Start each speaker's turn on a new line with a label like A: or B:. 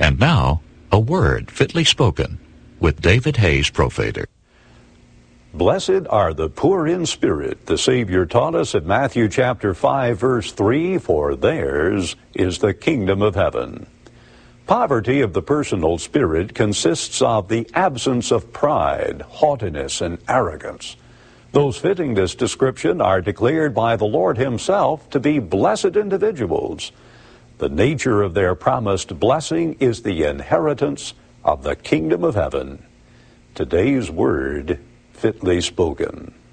A: And now, a word fitly spoken with David Hayes Profader.
B: Blessed are the poor in spirit, the Savior taught us at Matthew chapter 5, verse 3, for theirs is the kingdom of heaven. Poverty of the personal spirit consists of the absence of pride, haughtiness, and arrogance. Those fitting this description are declared by the Lord himself to be blessed individuals. The nature of their promised blessing is the inheritance of the kingdom of heaven. Today's word, fitly spoken.